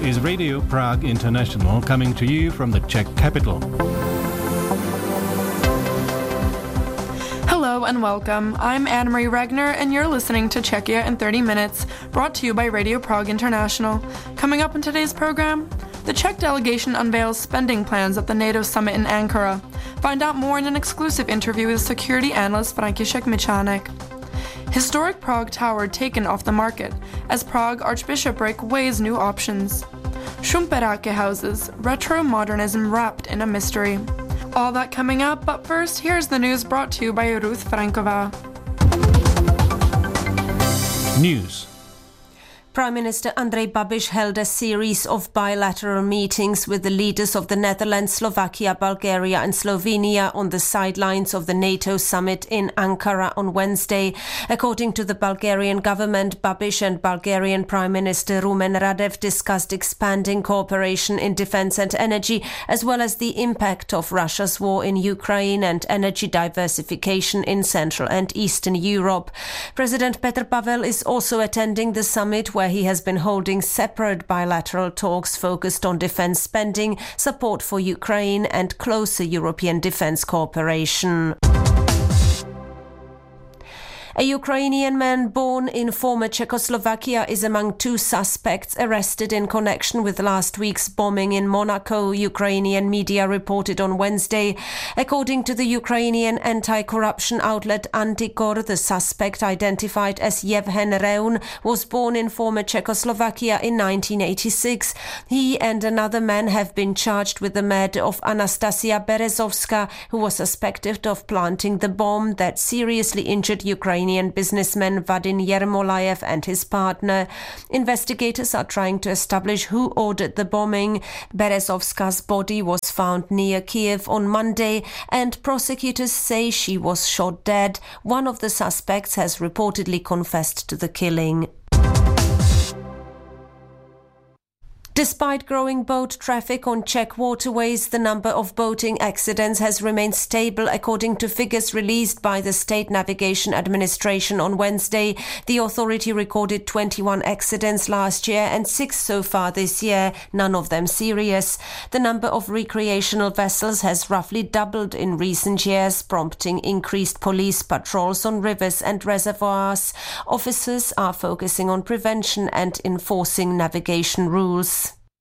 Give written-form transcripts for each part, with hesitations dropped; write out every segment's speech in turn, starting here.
is Radio Prague International, coming to you from the Czech capital. Hello and welcome. I'm Anne-Marie Regner and you're listening to Czechia in 30 Minutes, brought to you by Radio Prague International. Coming up in today's program, the Czech delegation unveils spending plans at the NATO summit in Ankara. Find out more in an exclusive interview with security analyst František Mičánek. Historic Prague Tower taken off the market as Prague Archbishopric weighs new options. Šumperáky houses, retro modernism wrapped in a mystery. All that coming up, but first, here's the news brought to you by Ruth Franková. News. Prime Minister Andrej Babiš held a series of bilateral meetings with the leaders of the Netherlands, Slovakia, Bulgaria and Slovenia on the sidelines of the NATO summit in Ankara on Wednesday. According to the Bulgarian government, Babiš and Bulgarian Prime Minister Rumen Radev discussed expanding cooperation in defence and energy, as well as the impact of Russia's war in Ukraine and energy diversification in Central and Eastern Europe. President Petr Pavel is also attending the summit, where he has been holding separate bilateral talks focused on defence spending, support for Ukraine and closer European defence cooperation. A Ukrainian man born in former Czechoslovakia is among two suspects arrested in connection with last week's bombing in Monaco, Ukrainian media reported on Wednesday. According to the Ukrainian anti-corruption outlet Antikor, the suspect, identified as Yevhen Reun, was born in former Czechoslovakia in 1986. He and another man have been charged with the murder of Anastasia Berezovska, who was suspected of planting the bomb that seriously injured Ukrainian businessman Vadim Yermolayev and his partner. Investigators are trying to establish who ordered the bombing. Berezovska's body was found near Kiev on Monday, and prosecutors say she was shot dead. One of the suspects has reportedly confessed to the killing. Despite growing boat traffic on Czech waterways, the number of boating accidents has remained stable, according to figures released by the State Navigation Administration on Wednesday. The authority recorded 21 accidents last year and 6 so far this year, none of them serious. The number of recreational vessels has roughly doubled in recent years, prompting increased police patrols on rivers and reservoirs. Officers are focusing on prevention and enforcing navigation rules.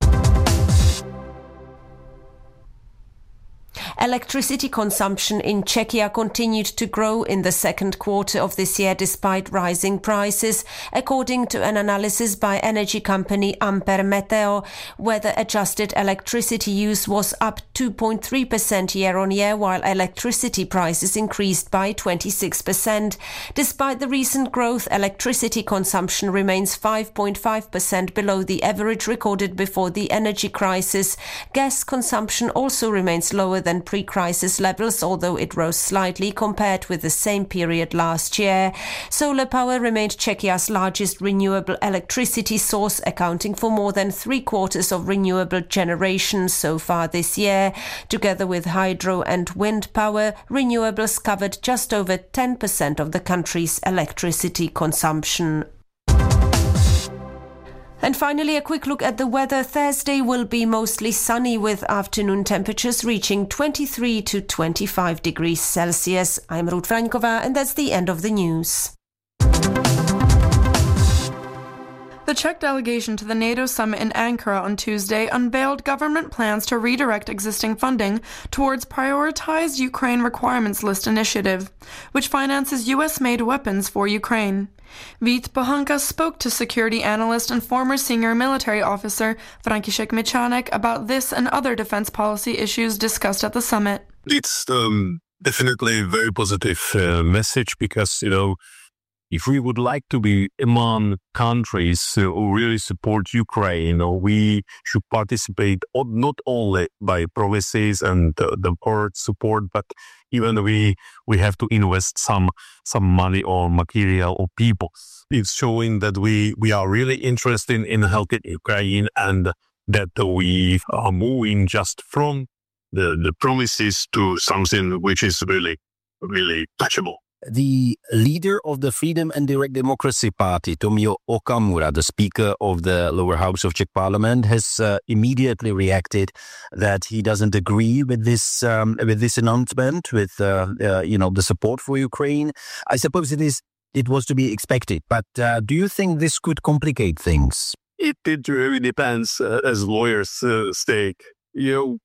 Electricity consumption in Czechia continued to grow in the second quarter of this year despite rising prices. According to an analysis by energy company Ampere Meteo, weather-adjusted electricity use was up 2.3% year-on-year, while electricity prices increased by 26%. Despite the recent growth, electricity consumption remains 5.5% below the average recorded before the energy crisis. Gas consumption also remains lower than pre-crisis levels, although it rose slightly compared with the same period last year. Solar power remained Czechia's largest renewable electricity source, accounting for more than 3/4 of renewable generation so far this year. Together with hydro and wind power, renewables covered just over 10% of the country's electricity consumption. And finally, a quick look at the weather. Thursday will be mostly sunny with afternoon temperatures reaching 23 to 25 degrees Celsius. I'm Ruth Franková, and that's the end of the news. The Czech delegation to the NATO summit in Ankara on Tuesday unveiled government plans to redirect existing funding towards prioritized Ukraine requirements list initiative, which finances US-made weapons for Ukraine. Vít Pohanka spoke to security analyst and former senior military officer František Mičánek about this and other defense policy issues discussed at the summit. It's definitely a very positive message because, if we would like to be among countries who really support Ukraine, we should participate not only by promises and the word support, but even we have to invest some money on material or people. It's showing that we are really interested in helping Ukraine and that we are moving just from the promises to something which is really, really touchable. The leader of the Freedom and Direct Democracy Party, Tomio Okamura, the Speaker of the lower house of Czech Parliament, has immediately reacted that he doesn't agree with this announcement, with the support for Ukraine. I suppose it was to be expected, but do you think this could complicate things? It really depends, as lawyers state. Tomio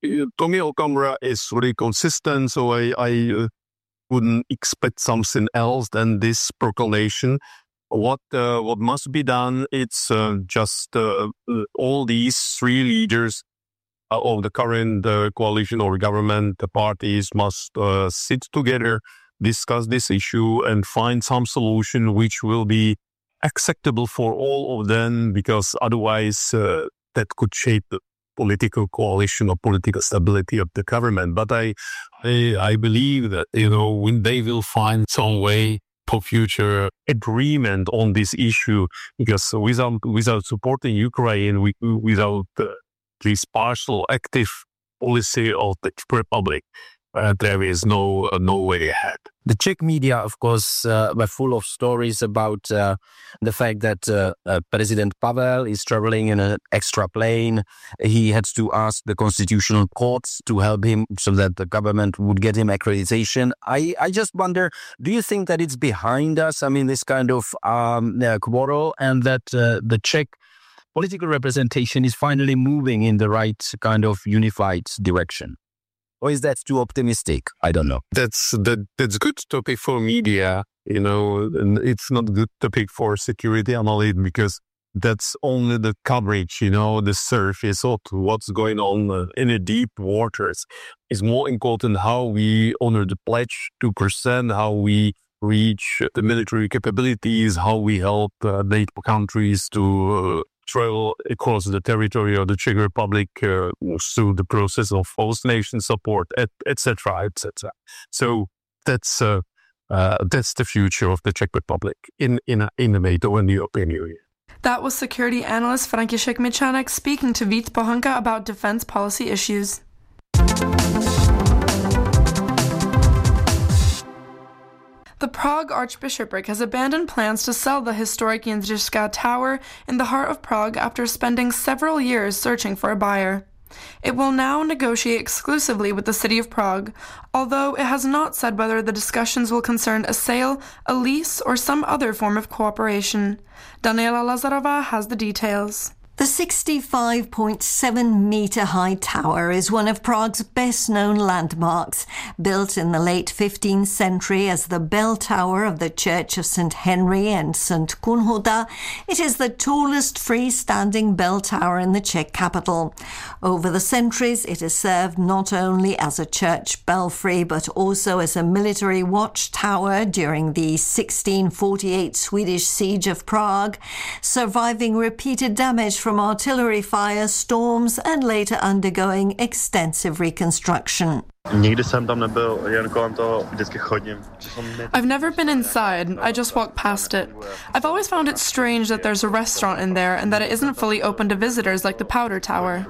Okamura is really consistent, so I wouldn't expect something else than this proclamation. What must be done? It's just all these three leaders of the current coalition or government parties must sit together, discuss this issue, and find some solution which will be acceptable for all of them, because otherwise that could shape the political coalition or political stability of the government. But I believe that, when they will find some way for future agreement on this issue, because without supporting Ukraine, without this partial active policy of the Czech Republic, there is no way ahead. The Czech media, of course, were full of stories about the fact that President Pavel is traveling in an extra plane. He had to ask the constitutional courts to help him so that the government would get him accreditation. I just wonder, do you think that it's behind us? I mean, this kind of quarrel, and that the Czech political representation is finally moving in the right kind of unified direction? Or is that too optimistic? I don't know. That's good topic for media, and it's not good topic for security analysts, because that's only the coverage, the surface of what's going on in the deep waters. It's more important how we honor the pledge 2%, how we reach the military capabilities, how we help NATO countries to travel across the territory of the Czech Republic through the process of host nation support, etc., etc. So that's the future of the Czech Republic in the NATO and the European Union. That was security analyst František Michanek speaking to Vít Pohanka about defense policy issues. The Prague Archbishopric has abandoned plans to sell the historic Jindřišská Tower in the heart of Prague after spending several years searching for a buyer. It will now negotiate exclusively with the city of Prague, although it has not said whether the discussions will concern a sale, a lease, or some other form of cooperation. Daniela Lazarová has the details. The 65.7-metre high tower is one of Prague's best-known landmarks. Built in the late 15th century as the bell tower of the Church of St. Henry and St. Kunhuta, it is the tallest freestanding bell tower in the Czech capital. Over the centuries, it has served not only as a church belfry, but also as a military watchtower during the 1648 Swedish siege of Prague, surviving repeated damage from artillery fire, storms, and later undergoing extensive reconstruction. I've never been inside, I just walked past it. I've always found it strange that there's a restaurant in there and that it isn't fully open to visitors like the Powder Tower.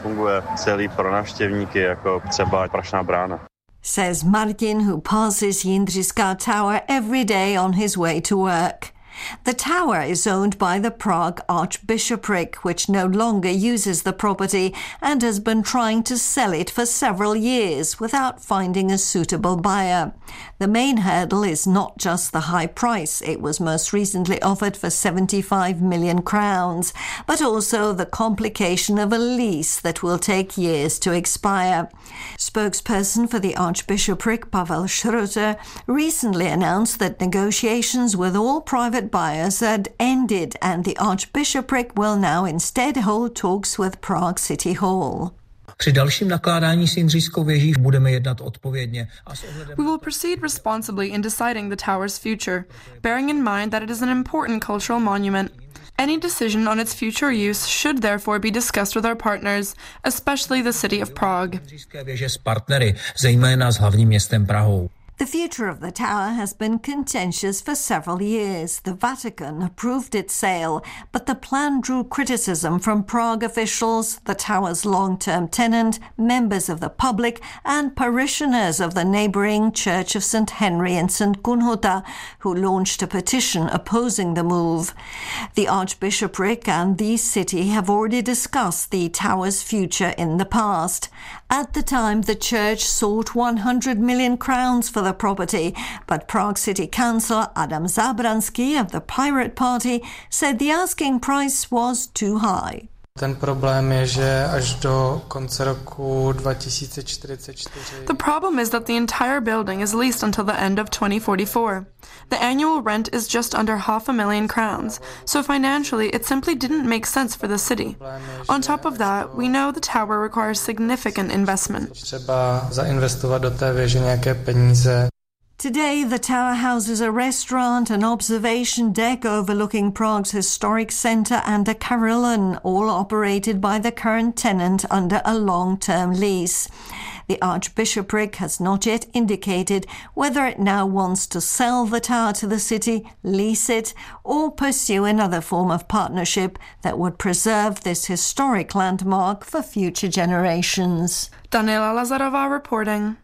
Says Martin, who passes Jindřišská Tower every day on his way to work. The tower is owned by the Prague Archbishopric, which no longer uses the property and has been trying to sell it for several years without finding a suitable buyer. The main hurdle is not just the high price. It was most recently offered for 75 million crowns, but also the complication of a lease that will take years to expire. Spokesperson for the Archbishopric, Pavel Schroeter, recently announced that negotiations with all private buyers had ended and the Archbishopric will now instead hold talks with Prague City Hall. Při dalším nakládání s Jindřišskou věží budeme jednat odpovědně. We will proceed responsibly in deciding the tower's future, bearing in mind that it is an important cultural monument. Any decision on its future use should therefore be discussed with our partners, especially the city of Prague. Jindřišské věže s partnery, zejména s hlavním městem Prahou. The future of the tower has been contentious for several years. The Vatican approved its sale, but the plan drew criticism from Prague officials, the tower's long-term tenant, members of the public, and parishioners of the neighbouring Church of St. Henry in St. Gunhuta, who launched a petition opposing the move. The Archbishopric and the city have already discussed the tower's future in the past. At the time, the church sought 100 million crowns for the property, but Prague City Councillor Adam Zábranský of the Pirate Party said the asking price was too high. Ten problém je, že až do konce roku 2044. The problem is that the entire building is leased until the end of 2044. The annual rent is just under 500,000 crowns, so financially it simply didn't make sense for the city. On top of that, we know the tower requires significant investment. Třeba zainvestovat do té věže nějaké peníze. Today, the tower houses a restaurant, an observation deck overlooking Prague's historic centre and a carillon, all operated by the current tenant under a long-term lease. The Archbishopric has not yet indicated whether it now wants to sell the tower to the city, lease it, or pursue another form of partnership that would preserve this historic landmark for future generations. Daniela Lazarová reporting.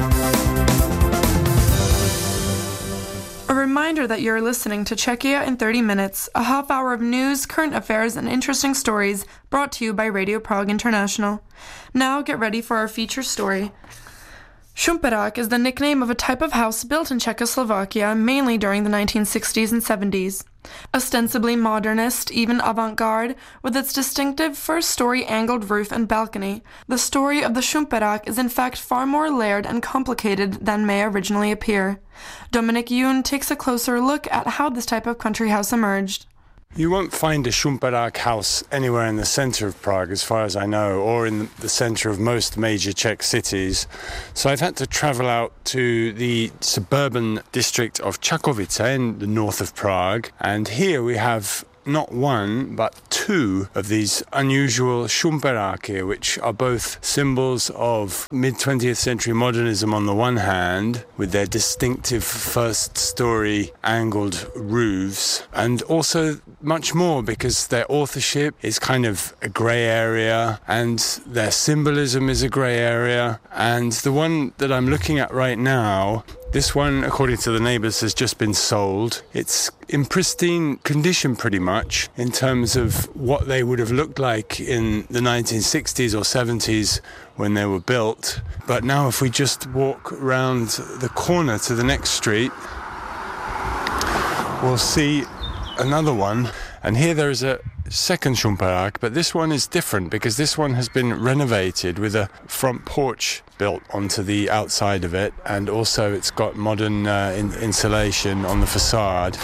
A reminder that you're listening to Czechia in 30 minutes, a half hour of news, current affairs, and interesting stories brought to you by Radio Prague International. Now get ready for our feature story. Šumperák is the nickname of a type of house built in Czechoslovakia mainly during the 1960s and 70s. Ostensibly modernist, even avant-garde, with its distinctive first-story angled roof and balcony, the story of the Šumperák is in fact far more layered and complicated than may originally appear. Dominik Jun takes a closer look at how this type of country house emerged. You won't find a Šumperák house anywhere in the centre of Prague, as far as I know, or in the centre of most major Czech cities. So I've had to travel out to the suburban district of Čakovice in the north of Prague, and here we have not one, but two of these unusual Šumperáky, which are both symbols of mid-20th century modernism on the one hand, with their distinctive first-story angled roofs, and also much more because their authorship is kind of a grey area, and their symbolism is a grey area. And the one that I'm looking at right now, this one, according to the neighbours, has just been sold. It's in pristine condition pretty much in terms of what they would have looked like in the 1960s or 70s when they were built. But now if we just walk round the corner to the next street, we'll see another one. And here there is a second Šumperák, but this one is different because this one has been renovated with a front porch built onto the outside of it, and also it's got modern insulation on the facade.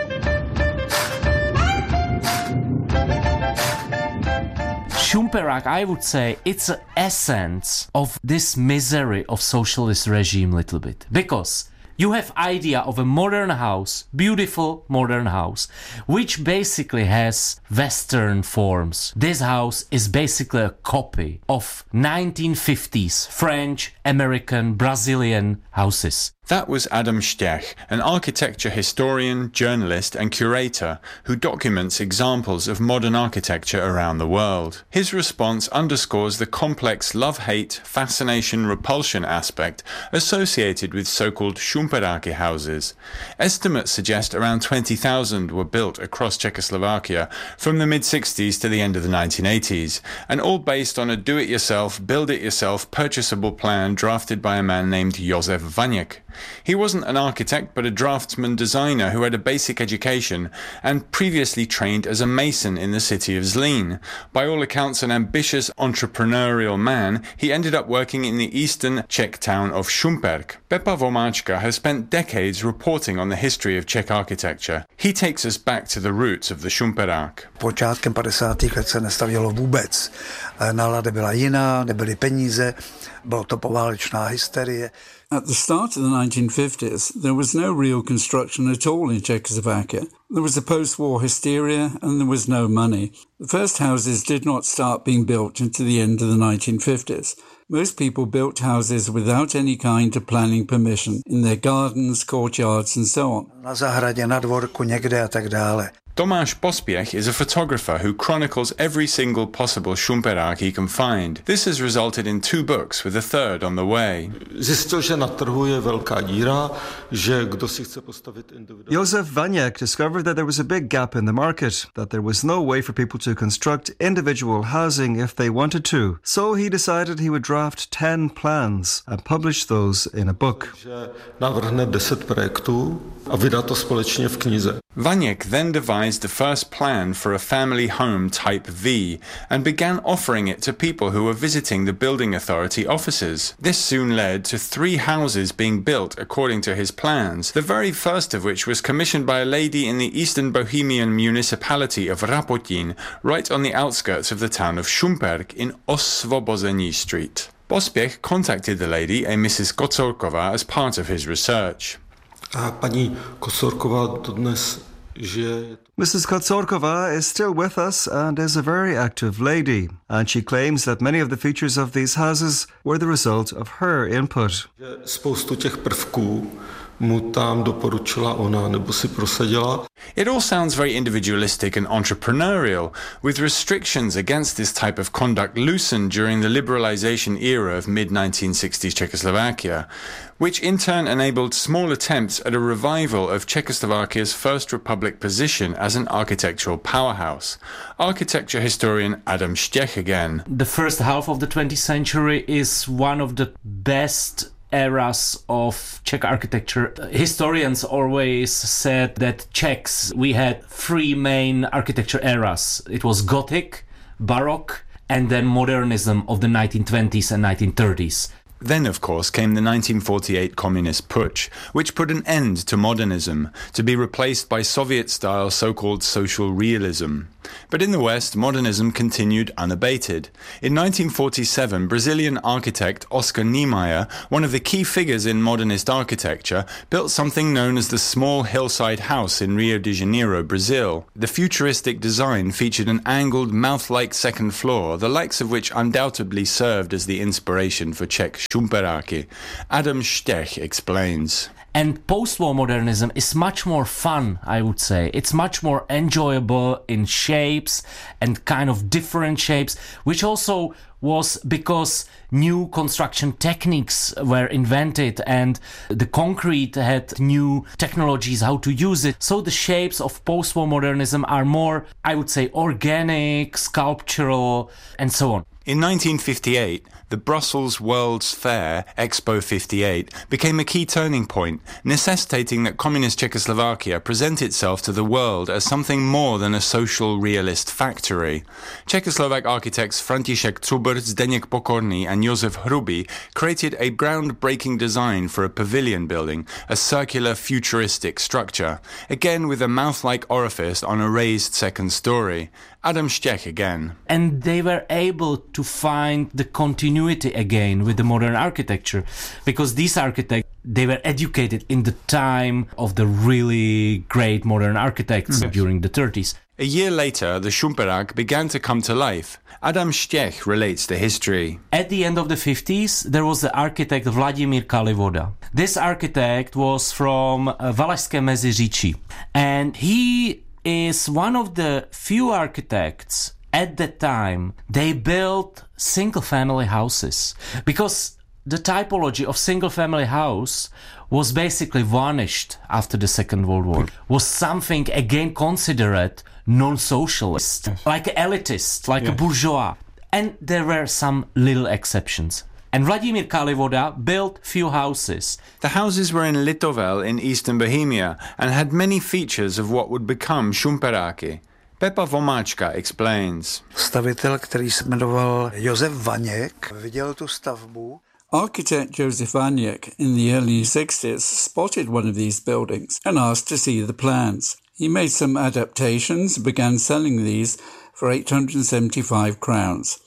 Šumperák, I would say, it's an essence of this misery of socialist regime little bit, because you have idea of a modern house, beautiful modern house, which basically has Western forms. This house is basically a copy of 1950s French, American, Brazilian houses. That was Adam Stech, an architecture historian, journalist and curator who documents examples of modern architecture around the world. His response underscores the complex love-hate, fascination-repulsion aspect associated with so-called Šumperáky houses. Estimates suggest around 20,000 were built across Czechoslovakia from the mid-60s to the end of the 1980s, and all based on a do-it-yourself, build-it-yourself purchasable plan drafted by a man named Josef Vaněk. He wasn't an architect but a draftsman designer who had a basic education and previously trained as a mason in the city of Zlín. By all accounts an ambitious entrepreneurial man, he ended up working in the eastern Czech town of Šumperk. Pepa Vomáčka has spent decades reporting on the history of Czech architecture. He takes us back to the roots of the Šumperák. Počátkem 50. let se nestavělo vůbec. Nálada byla jiná, nebyly peníze, byla to poválečná hysterie. At the start of the 1950s, there was no real construction at all in Czechoslovakia. There was a post-war hysteria and there was no money. The first houses did not start being built until the end of the 1950s. Most people built houses without any kind of planning permission in their gardens, courtyards and so on. Na zahradě, na dvorku, někde a tak dále. Tomáš Pospiech is a photographer who chronicles every single possible Šumperák he can find. This has resulted in 2 books, with a third on the way. Zjistil, že na trhu je velká díra, že kdo si chce postavit individuální. Josef Vaniak discovered that there was a big gap in the market, that there was no way for people to construct individual housing if they wanted to. So he decided he would draft 10 plans and publish those in a book. Že navrhne 10 projektů a vydá to společně v knize. Vaniak then devised the first plan for a family home type V and began offering it to people who were visiting the building authority offices. This soon led to 3 houses being built according to his plans, the very first of which was commissioned by a lady in the Eastern Bohemian municipality of Rapotín, right on the outskirts of the town of Šumperk in Osvobození Street. Pospiech contacted the lady, a Mrs. Kocorková, as part of his research. A paní Kocorková dodnes žije. Mrs. Kocorková is still with us and is a very active lady, and she claims that many of the features of these houses were the result of her input. Spoustu těch prvků mu tam doporučila ona nebo si prosadila. It all sounds very individualistic and entrepreneurial, with restrictions against this type of conduct loosened during the liberalization era of mid-1960s Czechoslovakia, which in turn enabled small attempts at a revival of Czechoslovakia's First Republic position as an architectural powerhouse. Architecture historian Adam Štech again. The first half of the 20th century is one of the best eras of Czech architecture. Historians always said that Czechs, we had 3 main architecture eras. It was Gothic, Baroque, and then modernism of the 1920s and 1930s. Then, of course, came the 1948 Communist Putsch, which put an end to modernism, to be replaced by Soviet-style so-called social realism. But in the West, modernism continued unabated. In 1947, Brazilian architect Oscar Niemeyer, one of the key figures in modernist architecture, built something known as the Small Hillside House in Rio de Janeiro, Brazil. The futuristic design featured an angled, mouth-like second floor, the likes of which undoubtedly served as the inspiration for Czech Šumperáky. Adam Štech explains. And post-war modernism is much more fun, I would say. It's much more enjoyable in shapes and kind of different shapes, which also was because new construction techniques were invented and the concrete had new technologies how to use it. So the shapes of post-war modernism are more, I would say, organic, sculptural, and so on. In 1958, the Brussels World's Fair, Expo 58, became a key turning point, necessitating that communist Czechoslovakia present itself to the world as something more than a social realist factory. Czechoslovak architects František Cubr, Zdeněk Pokorný and Josef Hrubý created a groundbreaking design for a pavilion building, a circular futuristic structure, again with a mouth-like orifice on a raised second story. Adam Štech again. And they were able to find the continuity again with the modern architecture, because these architects, they were educated in the time of the really great modern architects during the 30s. A year later, the Šumperák began to come to life. Adam Štech relates the history. At the end of the 50s, there was the architect Vladimír Kalivoda. This architect was from Valašské Meziříčí, and he is one of the few architects at that time. They built single-family houses because the typology of single-family house was basically vanished after the Second World War. Was something again considered non-socialist, like elitist, like a bourgeois. And there were some little exceptions. And Vladimír Kalivoda built few houses. The houses were in Litovel in eastern Bohemia and had many features of what would become Šumperáky. Pepa Vomáčka explains. Stavitel, který se jmenoval Josef Vaniak, viděl tu stavbu. Architect Joseph Vaniak in the early 60s spotted one of these buildings and asked to see the plans. He made some adaptations and began selling these for 875 crowns.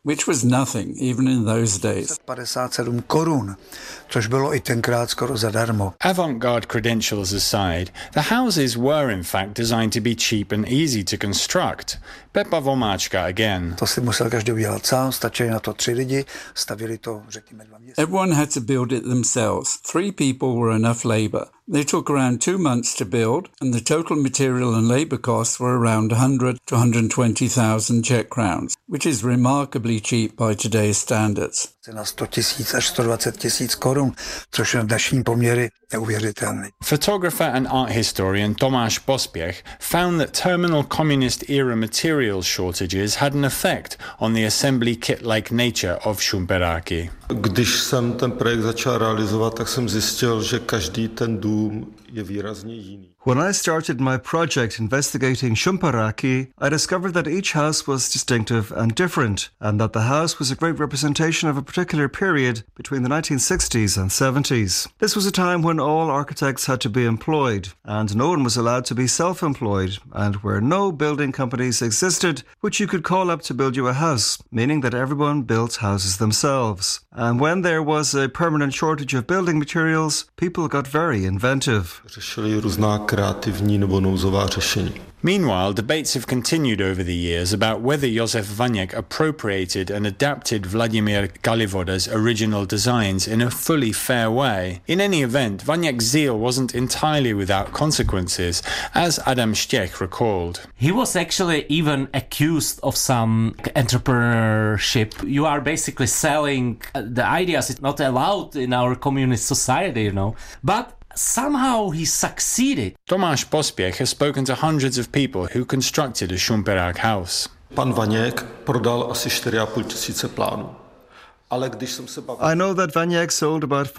which was nothing even in those days. 57 korun, což bylo i tenkrát skoro zadarmo. Avant-garde credentials aside, the houses were in fact designed to be cheap and easy to construct. Pepa Vomáčka again. To si musel každý udělat sám, stačili na to 3 lidi, stavili to, řekněme, 2 měsíce. Everyone had to build it themselves. 3 people were enough labour. They took around 2 months to build, and the total material and labour costs were around 100 to 120,000 Czech crowns, which is remarkably cheap by today's standards. Na 100 000 až 120 000 korun, což je v dnešní poměry neuvěřitelný. Photographer and art historian Tomáš Pospěch found that terminal communist-era material shortages had an effect on the assembly kit-like nature of Šumperáky. Když jsem ten projekt začal realizovat, tak jsem zjistil, že každý ten dům je výrazně jiný. When I started my project investigating Šumperáky, I discovered that each house was distinctive and different, and that the house was a great representation of a particular period between the 1960s and 70s. This was a time when all architects had to be employed, and no one was allowed to be self-employed, and where no building companies existed which you could call up to build you a house, meaning that everyone built houses themselves. And when there was a permanent shortage of building materials, people got very inventive. Řešili různá kreativní nebo nouzová řešení. Meanwhile, debates have continued over the years about whether Josef Vaněk appropriated and adapted Vladimir Kalivoda's original designs in a fully fair way. In any event, Vaněk's zeal wasn't entirely without consequences, as Adam Štěch recalled. He was actually even accused of some entrepreneurship. You are basically selling the ideas. It's not allowed in our communist society, you know. But somehow he succeeded. Tomáš Pospěch has spoken to hundreds of people who constructed a Šumperák house. Pan Vaněk prodal asi 4,5 tisíce plánů. I know that Vaněk sold about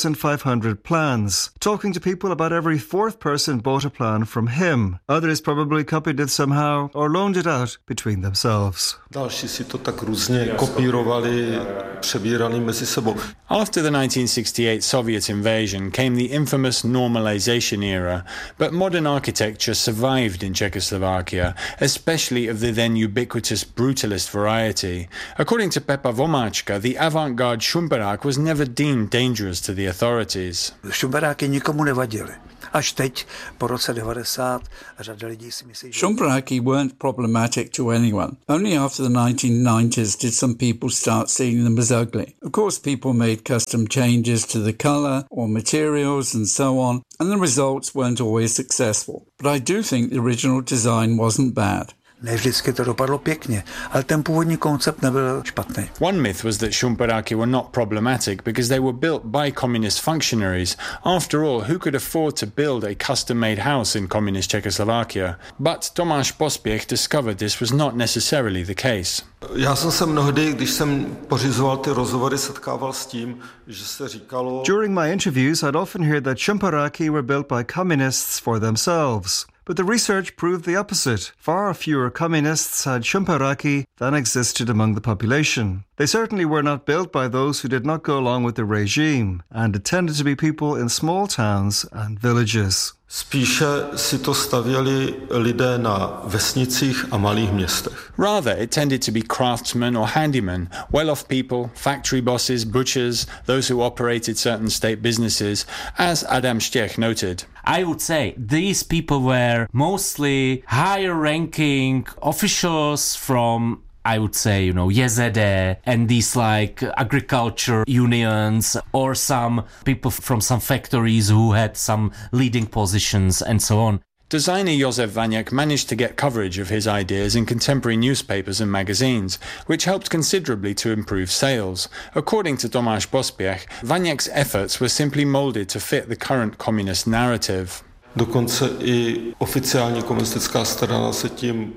4,500 plans. Talking to people, about every 4th person bought a plan from him. Others probably copied it somehow or loaned it out between themselves. Další si to tak různě kopírovali, přebírali mezi sebou. After the 1968 Soviet invasion came the infamous normalization era, but modern architecture survived in Czechoslovakia, especially of the then ubiquitous brutalist variety. According to Pepa Vomáčka, the avant-garde Šumperák was never deemed dangerous to the authorities. Šumperáky nikomu nevadily. Až teď, po roce 90, řada lidí si myslí, že... Šumperáky weren't problematic to anyone. Only after the 1990s did some people start seeing them as ugly. Of course, people made custom changes to the colour or materials and so on, and the results weren't always successful. But I do think the original design wasn't bad. Ne vždycky to dopadlo pěkně, ale ten původní koncept nebyl špatný. One myth was that Šumperáky were not problematic because they were built by communist functionaries. After all, who could afford to build a custom-made house in communist Czechoslovakia? But Tomáš Pospěch discovered this was not necessarily the case. Já jsem se mnohdy, když jsem pořizoval ty rozhovory, setkával s tím, že se říkalo... During my interviews, I'd often hear that Šumperáky were built by communists for themselves. But the research proved the opposite. Far fewer communists had Šumperáky than existed among the population. They certainly were not built by those who did not go along with the regime, and it tended to be people in small towns and villages. Spíše si to stavěli lidé na vesnicích a malých městech. Rather, it tended to be craftsmen or handymen, well-off people, factory bosses, butchers, those who operated certain state businesses, as Adam Štěch noted. I would say these people were mostly higher-ranking officials from, I would say, you know, JZD and these like agriculture unions, or some people from some factories who had some leading positions and so on. Designer Josef Vaněk managed to get coverage of his ideas in contemporary newspapers and magazines, which helped considerably to improve sales. According to Tomáš Pospěch, Vaněk's efforts were simply molded to fit the current communist narrative. Dokonce i oficiální komunistická strana se tím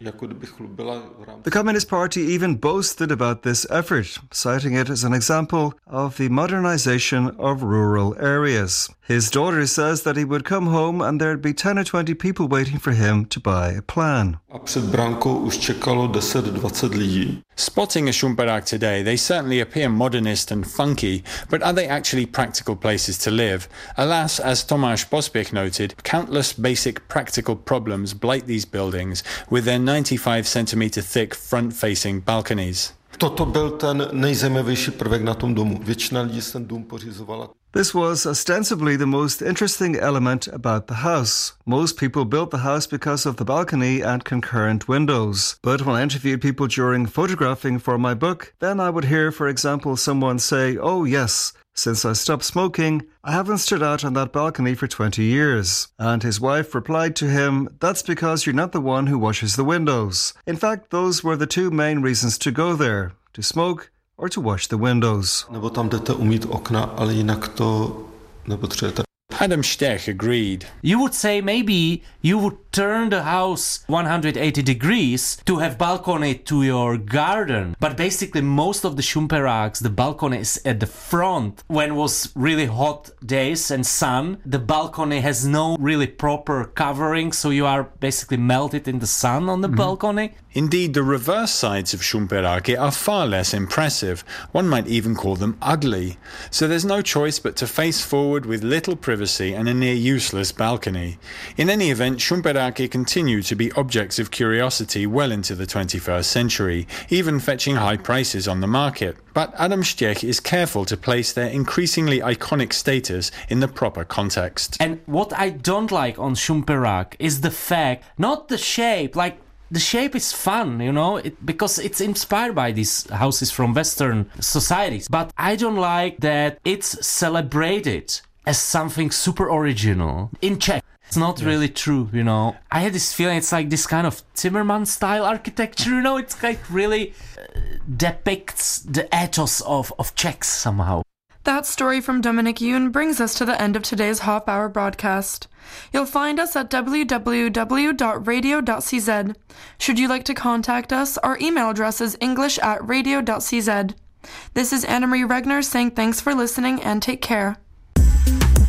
The Communist Party even boasted about this effort, citing it as an example of the modernization of rural areas. His daughter says that he would come home and there'd be 10 or 20 people waiting for him to buy a plan. A před brankou už čekalo 10-20 lidí. Spotting a Šumperák today, they certainly appear modernist and funky, but are they actually practical places to live? Alas, as Tomáš Pospěch noted, countless basic practical problems blight these buildings with their 95 centimetre thick front-facing balconies. Toto byl ten nejzajímavější prvek na tom domu. Většina lidí ten dům pořizovala. This was ostensibly the most interesting element about the house. Most people built the house because of the balcony and concurrent windows. But when I interviewed people during photographing for my book, then I would hear, for example, someone say, "Oh yes, since I stopped smoking, I haven't stood out on that balcony for 20 years. And his wife replied to him, "That's because you're not the one who washes the windows." In fact, those were the two main reasons to go there, to smoke or to wash the windows. Nebo tam jdete umýt okna, ale jinak to nepotřebujete. Adam Stech agreed. You would say maybe you would turn the house 180 degrees to have balcony to your garden. But basically most of the Schumperak's, the balcony is at the front. When was really hot days and sun, the balcony has no really proper covering, so you are basically melted in the sun on the balcony. Indeed, the reverse sides of Schumperake are far less impressive. One might even call them ugly. So there's no choice but to face forward with little privacy and a near useless balcony. In any event, Schumperake continue to be objects of curiosity well into the 21st century, even fetching high prices on the market. But Adam Stech is careful to place their increasingly iconic status in the proper context. And what I don't like on Schumperak is the fact, not the shape, like the shape is fun, you know, because it's inspired by these houses from Western societies. But I don't like that it's celebrated as something super original. In Czech, it's not really true, you know. I had this feeling it's like this kind of Zimmermann style architecture, you know, it's like really depicts the ethos of Czechs somehow. That story from Dominic Yoon brings us to the end of today's Half Hour broadcast. You'll find us at www.radio.cz. Should you like to contact us, our email address is english@radio.cz. This is Anna-Marie Regner saying thanks for listening and take care.